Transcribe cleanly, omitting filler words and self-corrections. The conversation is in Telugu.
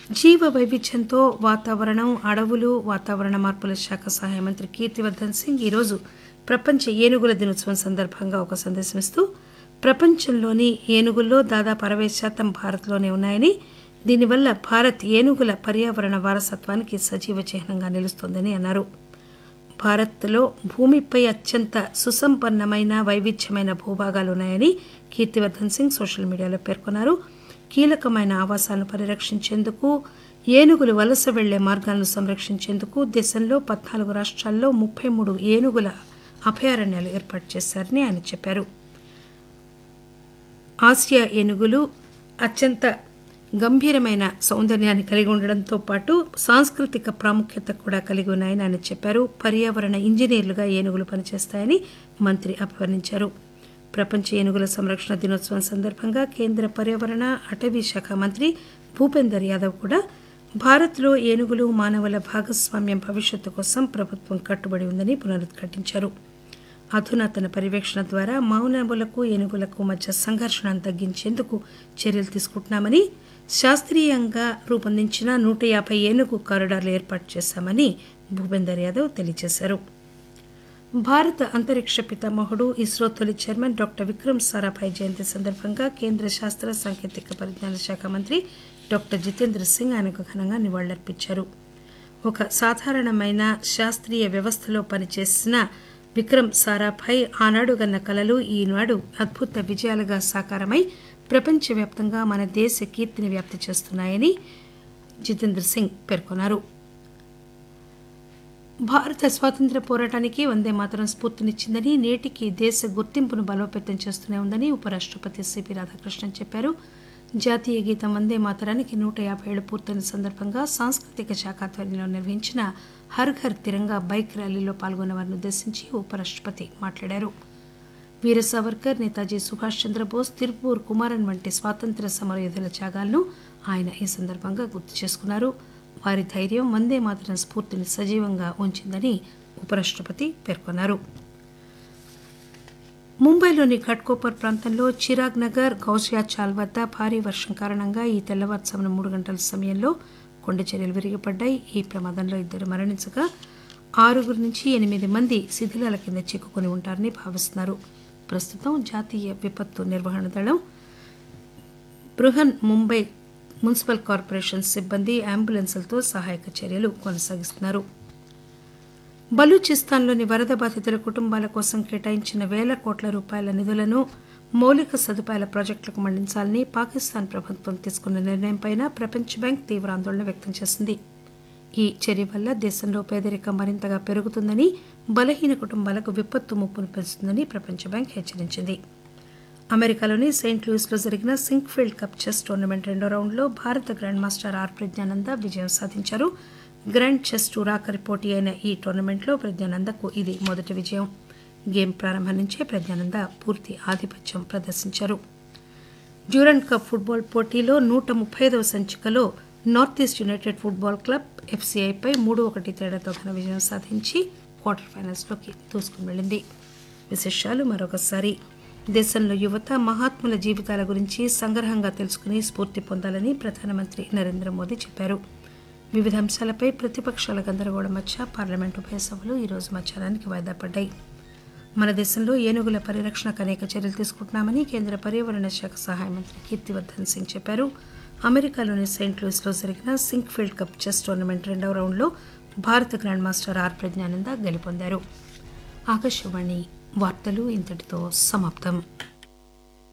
జీవ వైవిధ్యంతో వాతావరణం, అడవులు, వాతావరణ మార్పుల శాఖ సహాయ మంత్రి కీర్తివర్దన్ సింగ్ ఈరోజు ప్రపంచ ఏనుగుల దినోత్సవం సందర్భంగా ఒక సందేశం ఇస్తూ ప్రపంచంలోని ఏనుగుల్లో దాదాపు 60% భారత్లోనే ఉన్నాయని, దీనివల్ల భారత్ ఏనుగుల పర్యావరణ వారసత్వానికి సజీవ చిహ్నంగా నిలుస్తోందని అన్నారు. భారత్లో భూమిపై అత్యంత సుసంపన్నమైన వైవిధ్యమైన భూభాగాలున్నాయని కీర్తివర్దన్ సింగ్ సోషల్ మీడియాలో పేర్కొన్నారు. కీలకమైన ఆవాసాలను పరిరక్షించేందుకు, ఏనుగులు వలస వెళ్లే మార్గాలను సంరక్షించేందుకు దేశంలో 14 రాష్ట్రాల్లో 33 ఏనుగుల అభయారణ్యాలు ఏర్పాటు చేశారని ఆయన చెప్పారు. ఆసియా ఏనుగులు అత్యంత గంభీరమైన సౌందర్యాన్ని కలిగి ఉండడంతో పాటు సాంస్కృతిక ప్రాముఖ్యత కూడా కలిగి ఉన్నాయని ఆయన చెప్పారు. పర్యావరణ ఇంజనీర్లుగా ఏనుగులు పనిచేస్తాయని మంత్రి అభివర్ణించారు. ప్రపంచ ఏనుగుల సంరక్షణ దినోత్సవం సందర్భంగా కేంద్ర పర్యావరణ, అటవీ శాఖ మంత్రి భూపేందర్ యాదవ్ కూడా భారత్లో ఏనుగులు, మానవుల భాగస్వామ్యం భవిష్యత్తు కోసం ప్రభుత్వం కట్టుబడి ఉందని పునరుద్ఘాటించారు. అధునాతన పర్యవేక్షణ ద్వారా మానవులకు, ఏనుగులకు మధ్య సంఘర్షణను తగ్గించేందుకు చర్యలు తీసుకుంటున్నామని, శాస్త్రీయంగా రూపొందించిన 150 ఏనుగు కారిడార్లు ఏర్పాటు చేశామని భూపేందర్ యాదవ్ తెలియజేశారు. భారత అంతరిక్ష పితామహుడు, ఇస్రో తొలి చైర్మన్ డాక్టర్ విక్రమ్ సారాభాయ్ జయంతి సందర్భంగా కేంద్ర శాస్త్ర సాంకేతిక పరిజ్ఞాన శాఖ మంత్రి డాక్టర్ జితేంద్ర సింగ్ ఆయనకు ఘనంగా నివాళులర్పించారు. ఒక సాధారణమైన శాస్త్రీయ వ్యవస్థలో పనిచేసిన విక్రమ్ సారాభాయ్ ఆనాడు గన్న కలలు ఈనాడు అద్భుత విజయాలుగా సాకారమై ప్రపంచవ్యాప్తంగా మన దేశ కీర్తిని వ్యాప్తి చేస్తున్నాయని జితేంద్ర సింగ్ పేర్కొన్నారు. భారత స్వాతంత్ర్య పోరాటానికి వందే మాతరం స్ఫూర్తినిచ్చిందని, నేటికి దేశ గుర్తింపును బలోపేతం చేస్తూనే ఉందని ఉపరాష్టపతి సిపి రాధాకృష్ణన్ చెప్పారు. జాతీయ గీతం వందే మాతరానికి 150 ఏళ్లు పూర్తయిన సందర్భంగా సాంస్కృతిక శాఖ ఆధ్వర్యంలో నిర్వహించిన హర్ ఘర్ తిరంగా బైక్ ర్యాలీలో పాల్గొన్న వారిని ఉద్దేశించి ఉపరాష్టపతి మాట్లాడారు. వీర సావర్కర్, నేతాజీ సుభాష్ చంద్రబోస్, తిరుపూర్ కుమారన్ వంటి స్వాతంత్ర్య సమరయోధుల త్యాగాలను ఆయన ఈ సందర్భంగా గుర్తు చేసుకున్నారు. వారి ధైర్యం వందే మాతరం స్ఫూర్తిని సజీవంగా ఉంచిందని ఉపరాష్టపతి పేర్కొన్నారు. ముంబైలోని ఘట్కోపర్ ప్రాంతంలో చిరాగ్ నగర్, గౌసియా చాల్ వద్ద భారీ వర్షం కారణంగా ఈ తెల్లవారుజామున 3 గంటల సమయంలో కొండ చర్యలు విరిగిపడ్డాయి. ఈ ప్రమాదంలో 2 మరణించగా 6 నుంచి 8 మంది శిథిలాల కింద చిక్కుకుని ఉంటారని భావిస్తున్నారు. ప్రస్తుతం జాతీయ విపత్తు నిర్వహణ దళం, బృహన్ ముంబై మున్సిపల్ కార్పొరేషన్ సిబ్బంది అంబులెన్సులతో సహాయక చర్యలు కొనసాగిస్తున్నారు. బలూచిస్తాన్లోని వరద బాధితుల కుటుంబాల కోసం కేటాయించిన వేల కోట్ల రూపాయల నిధులను మౌలిక సదుపాయాల ప్రాజెక్టులకు మళ్లించాలని పాకిస్తాన్ ప్రభుత్వం తీసుకున్న నిర్ణయంపై ప్రపంచ బ్యాంక్ తీవ్ర ఆందోళన వ్యక్తం చేసింది. ఈ చర్య వల్ల దేశంలో పేదరికం మరింతగా పెరుగుతుందని, బలహీన కుటుంబాలకు విపత్తు ముప్పును పెంచుతుందని ప్రపంచ బ్యాంక్ హెచ్చరించింది. అమెరికాలోని సెయింట్ లూయిస్లో జరిగిన సింక్ఫీల్డ్ కప్ చెస్ టోర్నమెంట్ 2వ రౌండ్లో భారత గ్రాండ్ మాస్టర్ ఆర్ ప్రజ్ఞానంద విజయం సాధించారు. గ్రాండ్ చెస్ టూర్ ఆఖరి పోటీ అయిన ఈ టోర్నమెంట్లో ప్రజ్ఞానందకు ఇది మొదటి విజయం. గేమ్ ప్రారంభం నుంచే ప్రజ్ఞానంద పూర్తి ఆధిపత్యం ప్రదర్శించారు. డ్యూరెంట్ కప్ ఫుట్బాల్ పోటీలో 135వ సంచికలో north east United football club ఎఫ్సీఐపై 3-1 తేడాతో ఘన విజయం సాధించి క్వార్టర్ ఫైనల్స్లోకి దూసుకుని వెళ్లింది. విశేషాలు మరొకసారి. దేశంలో యువత మహాత్ముల జీవితాల గురించి సంగ్రహంగా తెలుసుకుని స్ఫూర్తి పొందాలని ప్రధానమంత్రి నరేంద్ర మోదీ చెప్పారు. వివిధ అంశాలపై ప్రతిపక్షాల గందరగోళం మధ్య పార్లమెంటు ఉభయ సభలు ఈరోజు మధ్యాహ్నానికి వాయిదా పడ్డాయి. మన దేశంలో ఏనుగుల పరిరక్షణకు అనేక చర్యలు తీసుకుంటున్నామని కేంద్ర పర్యావరణ శాఖ సహాయ మంత్రి కీర్తివర్దన్ సింగ్ చెప్పారు. అమెరికాలోని సెయింట్ లూయిస్లో జరిగిన సింక్ఫీల్డ్ కప్ చెస్ టోర్నమెంట్ 2వ రౌండ్లో భారత గ్రాండ్ మాస్టర్ ఆర్ ప్రజ్ఞానంద గెలుపొందారు. ఆకాశవాణి వార్తలు ఇంతటితో సమాప్తం.